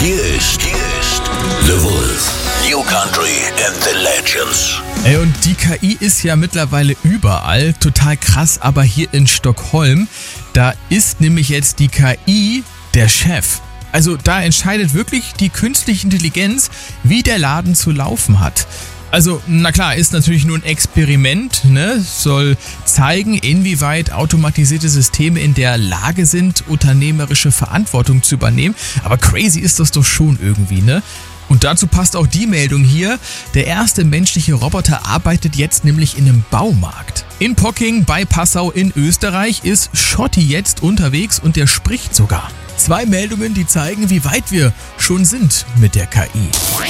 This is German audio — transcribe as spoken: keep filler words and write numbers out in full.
Hier ist, hier ist The Wolf. New Country and the Legends. Ey, und die K I ist ja mittlerweile überall, total krass, aber hier in Stockholm, da ist nämlich jetzt die K I der Chef. Also da entscheidet wirklich die künstliche Intelligenz, wie der Laden zu laufen hat. Also, na klar, ist natürlich nur ein Experiment, ne? Soll zeigen, inwieweit automatisierte Systeme in der Lage sind, unternehmerische Verantwortung zu übernehmen. Aber crazy ist das doch schon irgendwie, ne? Und dazu passt auch die Meldung hier. Der erste menschliche Roboter arbeitet jetzt nämlich in einem Baumarkt. In Pocking bei Passau in Österreich ist Schotti jetzt unterwegs und der spricht sogar. Zwei Meldungen, die zeigen, wie weit wir schon sind mit der K I.